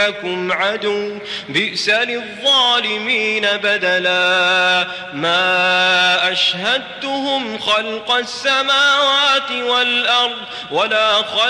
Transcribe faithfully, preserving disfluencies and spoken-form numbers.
لكم عدو بئس للظالمين بدلا ما أشهدتهم خلق السماوات والأرض ولا خلق